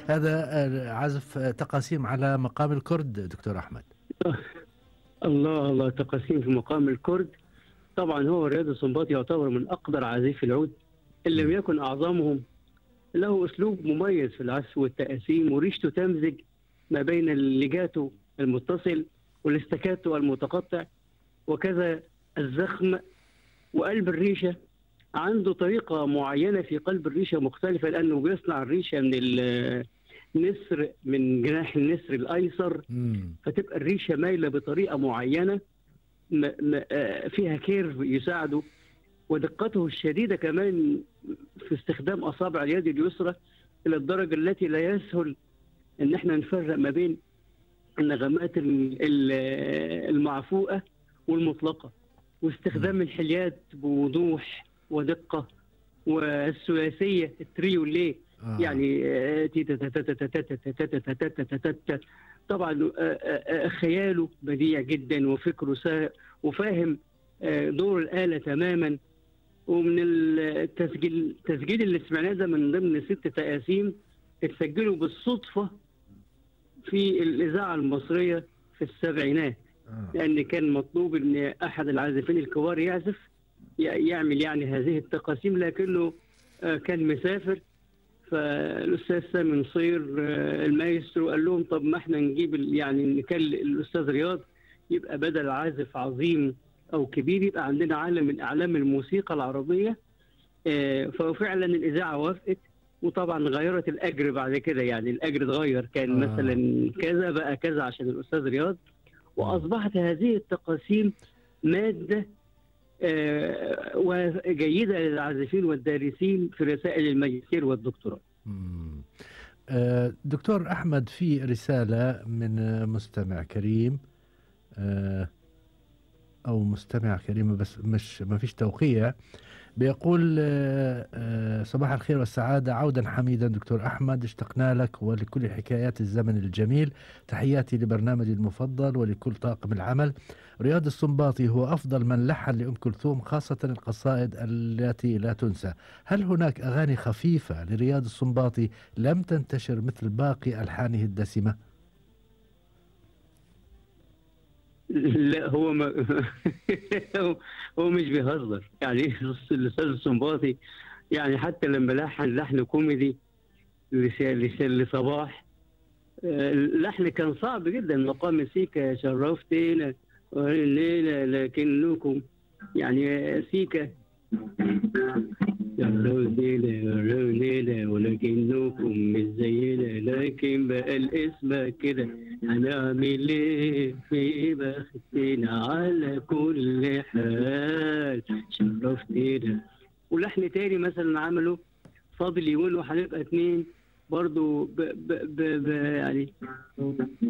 هذا عزف تقاسيم على مقام الكرد دكتور أحمد. الله الله، تقاسيم في مقام الكرد. طبعا هو رياض السنباطي يعتبر من أقدر عازفي العود إن لم يكن أعظمهم. له أسلوب مميز في العزف والتقاسيم، وريشته تمزج ما بين الليجاتو المتصل والاستكاتو المتقطع، وكذا الزخم وقلب الريشة. عنده طريقة معينة في قلب الريشة مختلفة، لأنه بيصنع الريشة من النسر، من جناح النسر الأيسر، فتبقى الريشة مايلة بطريقة معينة فيها كيرف يساعده، ودقته الشديدة كمان في استخدام أصابع اليد اليسرى إلى الدرجة التي لا يسهل إن احنا نفرق ما بين النغمات المعفوءة والمطلقة، واستخدام الحليات بوضوح ودقة، والثلاثية التريو ليه يعني طبعا خياله بديع جدا، وفكره وفاهم دور الآلة تماما. ومن التسجيل اللي سمعناه ده من ضمن 6 تقاسيم اتسجلوا بالصدفة في الإذاعة المصرية في السبعينات، لأن كان مطلوب أن أحد العازفين الكبار يعمل يعني هذه التقاسيم، لكنه كان مسافر. فالأستاذ سامي نصير المايسترو قال لهم طب ما احنا نجيب يعني نكلم الأستاذ رياض، يبقى بدل عازف عظيم أو كبير يبقى عندنا عالم من أعلام الموسيقى العربية. ففعلا الإذاعة وافقت، وطبعا غيرت الأجر بعد كده، يعني الأجر اتغير، كان مثلا كذا بقى كذا عشان الأستاذ رياض، وأصبحت هذه التقاسيم مادة وجيدة للعازفين والدارسين في رسائل الماجستير والدكتوراه. دكتور أحمد، في رسالة من مستمع كريم أو مستمع كريمة بس مش ما فيش توقيع، بيقول صباح الخير والسعادة، عودا حميدا دكتور أحمد، اشتقنا لك ولكل حكايات الزمن الجميل. تحياتي لبرنامجي المفضل ولكل طاقم العمل. رياض السنباطي هو أفضل من لحن لأم كلثوم، خاصة القصائد التي لا تنسى. هل هناك أغاني خفيفة لرياض السنباطي لم تنتشر مثل باقي ألحانه الدسمة؟ لا، هو ما هو مش بيهزر يعني. الأستاذ السنباطي يعني حتى لما لحن كوميدي لصباح، اللحن كان صعب جدا، مقام سيكا شرفتنا الليلة لكنكم، يعني سيكا شرفتنا ولكنكم مش زينا، لكن بقى الاسم كده هنعمل ايه في بختنا على كل حال شرفتنا. ولحن تاني مثلا عمله فاضل يقول وهنبقى 2 برضو يعني